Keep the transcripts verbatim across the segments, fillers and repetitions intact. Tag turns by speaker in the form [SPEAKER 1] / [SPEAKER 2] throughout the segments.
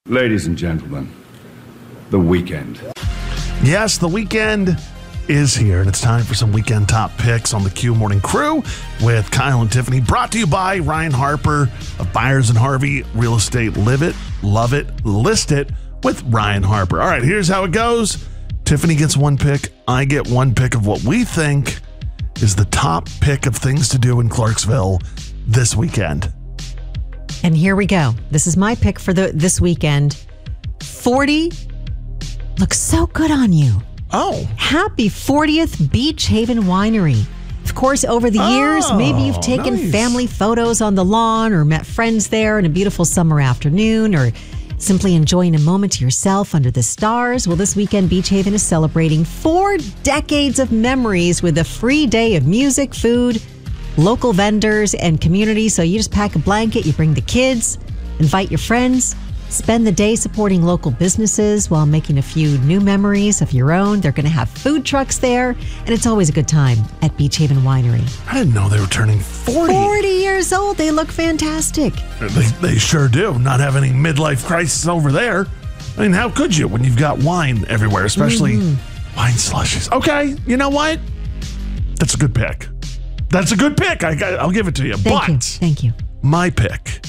[SPEAKER 1] Ladies and gentlemen, the weekend.
[SPEAKER 2] Yes, the weekend is here, and it's time for some weekend top picks on the Q Morning Crew with Kyle and Tiffany. Brought to you by Ryan Harper of Byers and Harvey Real Estate. Live it, love it, list it with Ryan Harper. All right, here's how it goes. Tiffany gets one pick. I get one pick of what we think is the top pick of things to do in Clarksville this weekend.
[SPEAKER 3] And here we go. This is my pick for the this weekend. forty looks so good on you.
[SPEAKER 2] Oh.
[SPEAKER 3] Happy fortieth Beach Haven Winery. Of course, over the years,
[SPEAKER 2] Oh,
[SPEAKER 3] maybe you've taken
[SPEAKER 2] nice.
[SPEAKER 3] family photos on the lawn or met friends there on a beautiful summer afternoon or simply enjoying a moment to yourself under the stars. Well, this weekend, Beach Haven is celebrating four decades of memories with a free day of music, food, local vendors, and community. So you just pack a blanket, you bring the kids, invite your friends, spend the day supporting local businesses while making a few new memories of your own. They're going to have food trucks there, and it's always a good time at Beach Haven Winery.
[SPEAKER 2] I didn't know they were turning forty.
[SPEAKER 3] forty years old. They look fantastic.
[SPEAKER 2] They, they sure do. Not have any midlife crisis over there. I mean, how could you when you've got wine everywhere, especially mm-hmm. wine slushies? Okay, you know what? That's a good pick. That's a good pick. I, I'll give it to you.
[SPEAKER 3] Thank
[SPEAKER 2] but
[SPEAKER 3] you. Thank you.
[SPEAKER 2] My pick,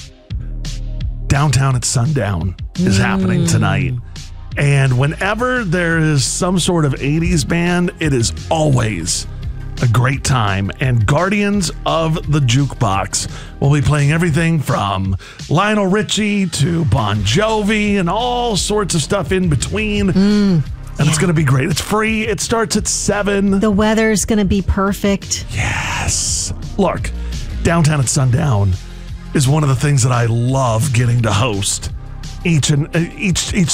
[SPEAKER 2] Downtown at Sundown, is mm. happening tonight. And whenever there is some sort of eighties band, it is always a great time. And Guardians of the Jukebox will be playing everything from Lionel Richie to Bon Jovi and all sorts of stuff in between.
[SPEAKER 3] Mm.
[SPEAKER 2] And
[SPEAKER 3] Yeah.
[SPEAKER 2] it's going to be great. It's free. It starts at seven.
[SPEAKER 3] The weather's going to be perfect.
[SPEAKER 2] Yes. Look, Downtown at Sundown is one of the things that I love getting to host each and uh, each each